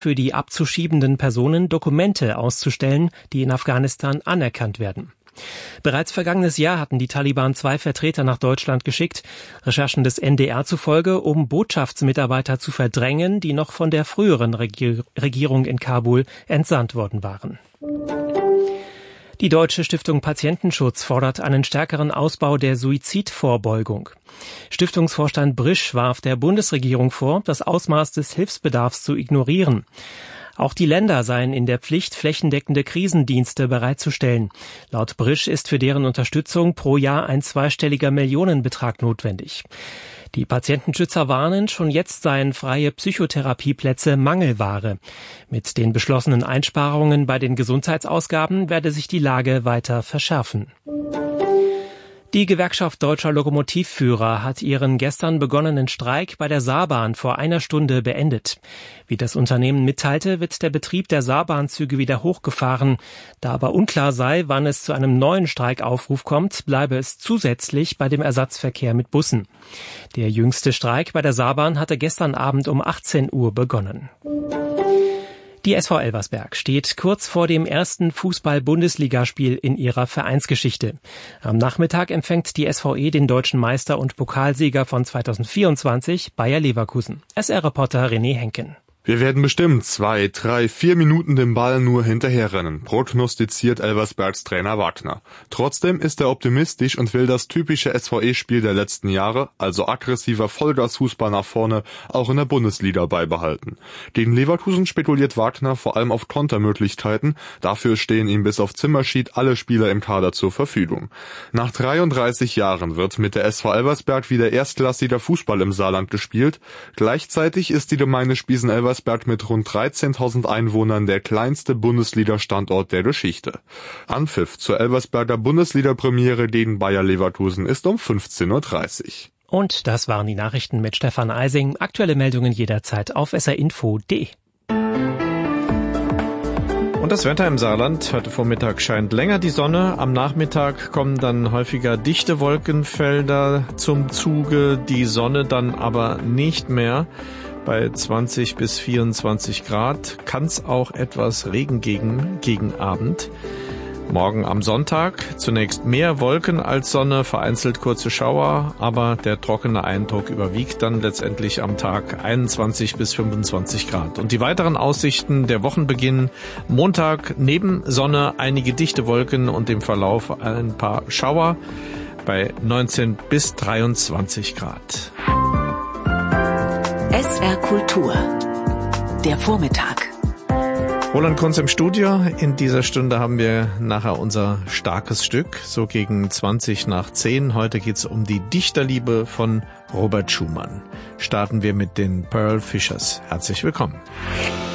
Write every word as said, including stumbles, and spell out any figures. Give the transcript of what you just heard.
für die abzuschiebenden Personen Dokumente auszustellen, die in Afghanistan anerkannt werden. Bereits vergangenes Jahr hatten die Taliban zwei Vertreter nach Deutschland geschickt, Recherchen des N D R zufolge, um Botschaftsmitarbeiter zu verdrängen, die noch von der früheren Regier- Regierung in Kabul entsandt worden waren. Die Deutsche Stiftung Patientenschutz fordert einen stärkeren Ausbau der Suizidvorbeugung. Stiftungsvorstand Brisch warf der Bundesregierung vor, das Ausmaß des Hilfsbedarfs zu ignorieren. Auch die Länder seien in der Pflicht, flächendeckende Krisendienste bereitzustellen. Laut Brisch ist für deren Unterstützung pro Jahr ein zweistelliger Millionenbetrag notwendig. Die Patientenschützer warnen, schon jetzt seien freie Psychotherapieplätze Mangelware. Mit den beschlossenen Einsparungen bei den Gesundheitsausgaben werde sich die Lage weiter verschärfen. Die Gewerkschaft Deutscher Lokomotivführer hat ihren gestern begonnenen Streik bei der Saarbahn vor einer Stunde beendet. Wie das Unternehmen mitteilte, wird der Betrieb der Saarbahnzüge wieder hochgefahren. Da aber unklar sei, wann es zu einem neuen Streikaufruf kommt, bleibe es zusätzlich bei dem Ersatzverkehr mit Bussen. Der jüngste Streik bei der Saarbahn hatte gestern Abend um achtzehn Uhr begonnen. Die S V Elversberg steht kurz vor dem ersten Fußball-Bundesligaspiel in ihrer Vereinsgeschichte. Am Nachmittag empfängt die S V E den deutschen Meister und Pokalsieger von zweitausendvierundzwanzig, Bayer Leverkusen. S R-Reporter René Henken. Wir werden bestimmt zwei, drei, vier Minuten dem Ball nur hinterherrennen, prognostiziert Elversbergs Trainer Wagner. Trotzdem ist er optimistisch und will das typische S V E-Spiel der letzten Jahre, also aggressiver Vollgasfußball nach vorne, auch in der Bundesliga beibehalten. Gegen Leverkusen spekuliert Wagner vor allem auf Kontermöglichkeiten, dafür stehen ihm bis auf Zimmerschied alle Spieler im Kader zur Verfügung. Nach dreiunddreißig Jahren wird mit der S V Elversberg wieder erstklassiger Fußball im Saarland gespielt. Gleichzeitig ist die Gemeinde Spiesen-Elversberg mit rund dreizehntausend Einwohnern der kleinste Bundesliga-Standort der Geschichte. Anpfiff zur Elversberger Bundesliga-Premiere gegen Bayer Leverkusen ist um fünfzehn Uhr dreißig. Und das waren die Nachrichten mit Stefan Eising. Aktuelle Meldungen jederzeit auf s r info punkt d e. Und das Wetter im Saarland. Heute Vormittag scheint länger die Sonne. Am Nachmittag kommen dann häufiger dichte Wolkenfelder zum Zuge. Die Sonne dann aber nicht mehr. Bei zwanzig bis vierundzwanzig Grad kann es auch etwas Regen gegen, gegen Abend. Morgen am Sonntag zunächst mehr Wolken als Sonne, vereinzelt kurze Schauer, aber der trockene Eindruck überwiegt dann letztendlich am Tag einundzwanzig bis fünfundzwanzig Grad. Und die weiteren Aussichten, der Wochenbeginn: Montag neben Sonne einige dichte Wolken und im Verlauf ein paar Schauer bei neunzehn bis dreiundzwanzig Grad. S R Kultur, der Vormittag. Roland Kunz im Studio. In dieser Stunde haben wir nachher unser starkes Stück, so gegen zwanzig nach zehn. Heute geht's um die Dichterliebe von Robert Schumann. Starten wir mit den Pearl Fishers. Herzlich willkommen.